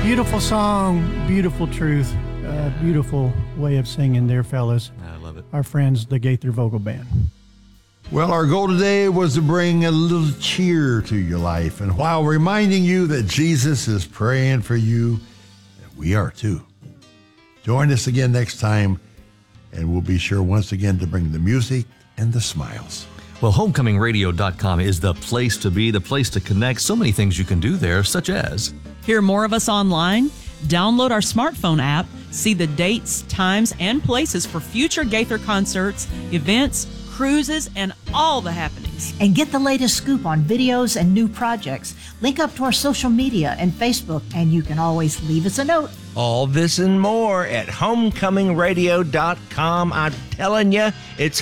Beautiful song, beautiful truth, beautiful way of singing there, fellas. I love it. Our friends, the Gaither Vocal Band. Well, our goal today was to bring a little cheer to your life, and while reminding you that Jesus is praying for you, and we are too. Join us again next time, and we'll be sure once again to bring the music and the smiles. Well, homecomingradio.com is the place to be, the place to connect. So many things you can do there, such as hear more of us online, download our smartphone app, see the dates, times, and places for future Gaither concerts, events, cruises, and all the happenings. And get the latest scoop on videos and new projects. Link up to our social media and Facebook, and you can always leave us a note. All this and more at homecomingradio.com. I'm telling you, it's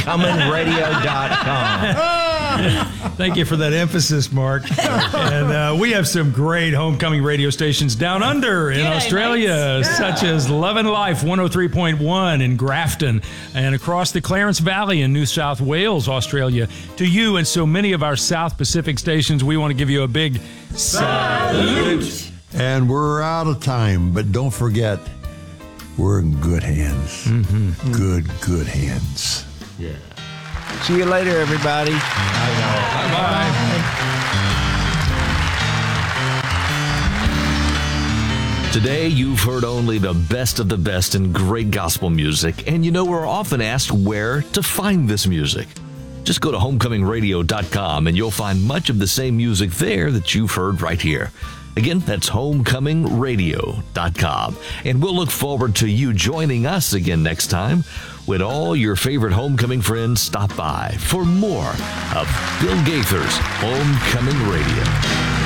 homecomingradio.com. Thank you for that emphasis, Mark. And we have some great homecoming radio stations down under in Australia, such as Love and Life 103.1 in Grafton, and across the Clarence Valley in New South Wales, Australia. To you and so many of our South Pacific stations, we want to give you a big salute. And we're out of time, but don't forget, we're in good hands. Mm-hmm. Good hands. Yeah. See you later, everybody. Bye-bye. Today, you've heard only the best of the best in great gospel music, and you know we're often asked where to find this music. Just go to homecomingradio.com and you'll find much of the same music there that you've heard right here. Again, that's homecomingradio.com. And we'll look forward to you joining us again next time when all your favorite homecoming friends stop by for more of Bill Gaither's Homecoming Radio.